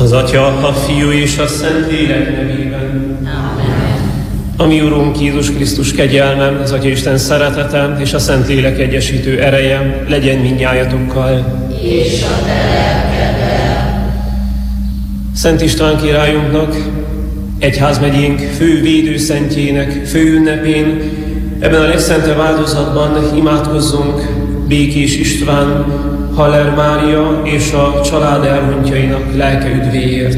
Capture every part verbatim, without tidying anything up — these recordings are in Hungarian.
Az Atya, a Fiú és a Szentlélek nevében. Amen. A mi Urunk Jézus Krisztus kegyelme, az Atya Isten szeretete és a Szentlélek egyesítő ereje legyen mindnyájatokkal. És a te lelkeddel. Szent István királyunknak, egyházmegyénk fő védőszentjének fő ünnepén, ebben a legszentebb áldozatban imádkozzunk Békés István, Haller Mária és a család elhunytjainak lelke üdvéért.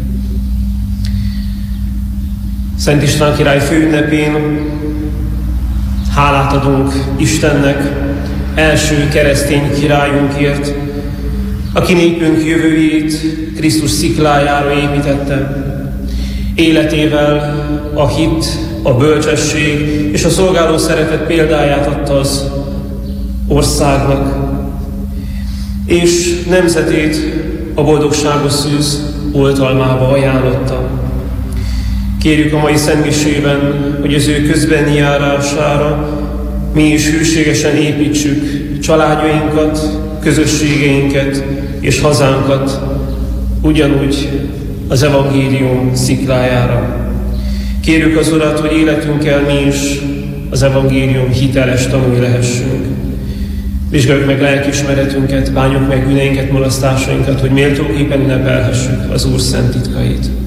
Szent István király főünnepén hálát adunk Istennek, első keresztény királyunkért, aki népünk jövőjét Krisztus sziklájára építette. Életével a hit, a bölcsesség és a szolgáló szeretet példáját adta az országnak, és nemzetét a boldogságos szűz oltalmába ajánlotta. Kérjük a mai szentmisében, hogy az ő közbeni járására mi is hűségesen építsük családjainkat, közösségeinket és hazánkat, ugyanúgy az evangélium sziklájára. Kérjük az Urat, hogy életünkkel mi is az evangélium hiteles tanúi lehessünk. Vizsgáljuk meg lelkiismeretünket, bánjuk meg bűneinket, mulasztásainkat, hogy méltóképpen ünnepelhessük az Úr szent titkait.